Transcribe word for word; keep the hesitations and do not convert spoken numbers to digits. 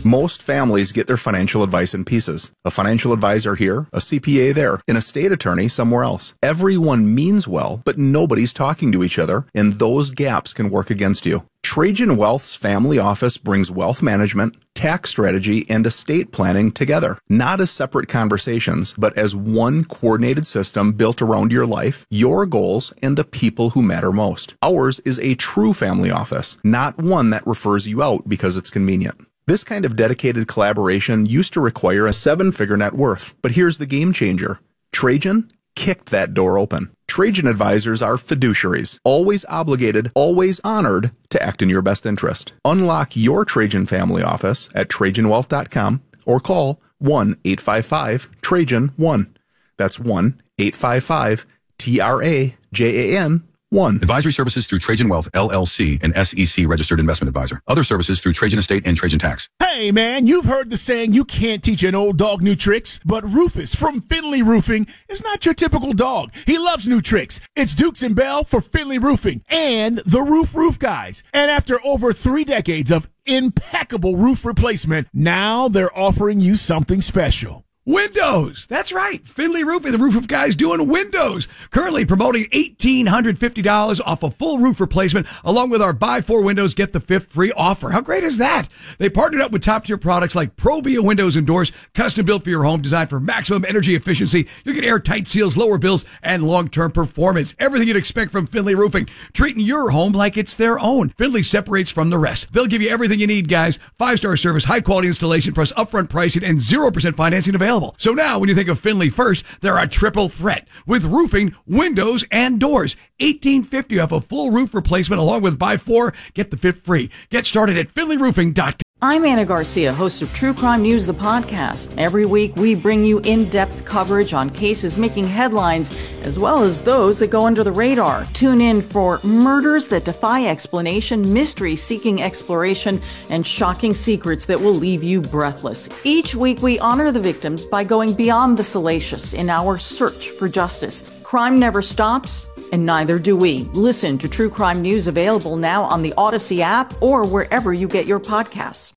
Most families get their financial advice in pieces. A financial advisor here, a C P A there, an estate attorney somewhere else. Everyone means well, but nobody's talking to each other, and those gaps can work against you. Trajan Wealth's family office brings wealth management, tax strategy, and estate planning together, not as separate conversations, but as one coordinated system built around your life, your goals, and the people who matter most. Ours is a true family office, not one that refers you out because it's convenient. This kind of dedicated collaboration used to require a seven-figure net worth, but here's the game changer. Trajan kicked that door open. Trajan advisors are fiduciaries, always obligated, always honored to act in your best interest. Unlock your Trajan family office at Trajan Wealth dot com or call one eight five five Trajan one. That's one eight five five T R A J A N one. Advisory services through Trajan Wealth, L L C, an S E C registered investment advisor. Other services through Trajan Estate and Trajan Tax. Hey, man, you've heard the saying, you can't teach an old dog new tricks, but Rufus from Finley Roofing is not your typical dog. He loves new tricks. It's Dukes and Bell for Finley Roofing and the Roof Roof Guys. And after over three decades of impeccable roof replacement, now they're offering you something special. Windows. That's right. Finley Roofing, the Roof Roof Guys, doing windows. Currently promoting one thousand eight hundred fifty dollars off a full roof replacement, along with our buy four windows, get the fifth free offer. How great is that? They partnered up with top-tier products like Provia windows and doors, custom built for your home, designed for maximum energy efficiency. You get airtight seals, lower bills, and long-term performance. Everything you'd expect from Finley Roofing, treating your home like it's their own. Finley separates from the rest. They'll give you everything you need, guys. Five-star service, high-quality installation, plus upfront pricing, and zero percent financing available. So now, when you think of Finley first, they're a triple threat with roofing, windows, and doors. eighteen fifty off a full roof replacement, along with buy four, get the fifth free. Get started at Finley Roofing dot com. I'm Anna Garcia, host of True Crime News, the podcast. Every week, we bring you in-depth coverage on cases making headlines, as well as those that go under the radar. Tune in for murders that defy explanation, mysteries seeking exploration, and shocking secrets that will leave you breathless. Each week, we honor the victims by going beyond the salacious in our search for justice. Crime never stops, and neither do we. Listen to True Crime News, available now on the Odyssey app or wherever you get your podcasts.